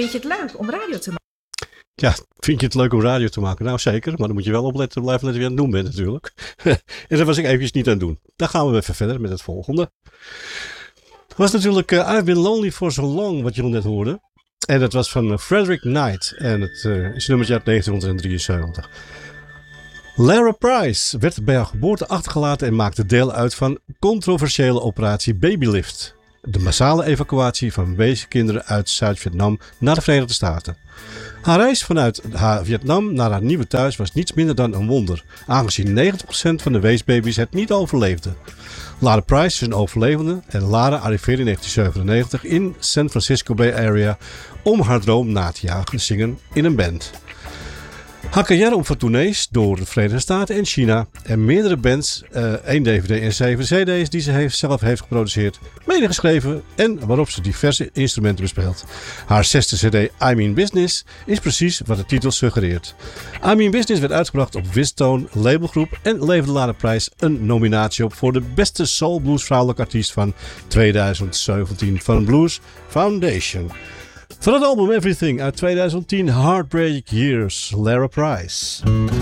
Vind je het leuk om radio te maken? Ja, vind je het leuk om radio te maken? Nou zeker, maar dan moet je wel blijven letten wat je aan het doen bent natuurlijk. En dat was ik eventjes niet aan het doen. Dan gaan we even verder met het volgende. Het was natuurlijk I've Been Lonely For So Long, wat jullie net hoorden. En dat was van Frederick Knight. En het is een nummertje uit 1973. Lara Price werd bij haar geboorte achtergelaten en maakte deel uit van controversiële operatie Babylift. De massale evacuatie van weeskinderen uit Zuid-Vietnam naar de Verenigde Staten. Haar reis vanuit Vietnam naar haar nieuwe thuis was niets minder dan een wonder, aangezien 90% van de weesbaby's het niet overleefden. Lara Price is een overlevende en Lara arriveerde in 1997 in San Francisco Bay Area om haar droom na te jagen, zingen in een band. Haar carrière omvat tournees door de Verenigde Staten en China en meerdere bands, 1 DVD en 7 CD's die ze zelf heeft geproduceerd, medegeschreven en waarop ze diverse instrumenten bespeelt. Haar 6e CD I Mean Business is precies wat de titel suggereert. I Mean Business werd uitgebracht op Wistone labelgroep en leverde Lara Price een nominatie op voor de beste soul blues vrouwelijke artiest van 2017 van Blues Foundation. Van het album Everything uit 2010, Heartbreak Years, Lara Price.